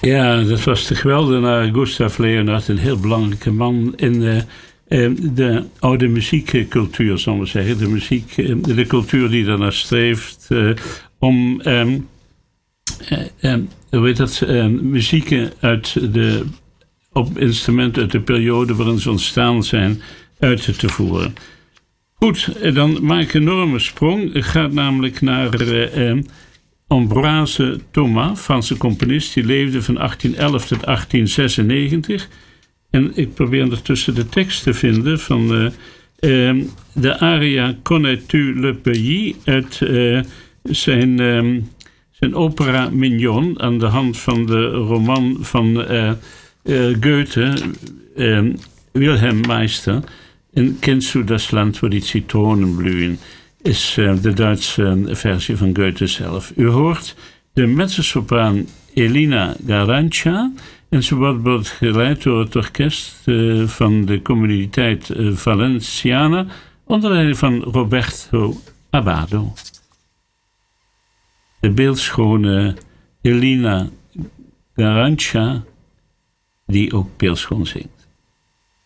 Ja, dat was de geweldenaar Gustav Leonhardt, een heel belangrijke man in de oude muziekcultuur, zal ik maar zeggen. De cultuur die daarnaar streeft om muzieken op instrumenten uit de periode waarin ze ontstaan zijn uit te voeren. Goed, dan maak ik een enorme sprong. Het gaat namelijk naar Ambroise Thomas, Franse componist. Die leefde van 1811 tot 1896. En ik probeer ondertussen de tekst te vinden van de aria Connais-tu le pays uit zijn opera Mignon, aan de hand van de roman van Goethe, Wilhelm Meister. En kennst du das Land, wo die Zitronen blühen, is de Duitse versie van Goethe zelf. U hoort de mezzosopraan Elina Garanca en ze wordt begeleid door het orkest van de communiteit Valenciana onder leiding van Roberto Abbado. De beeldschone Elina Garanca, die ook beeldschoon zingt.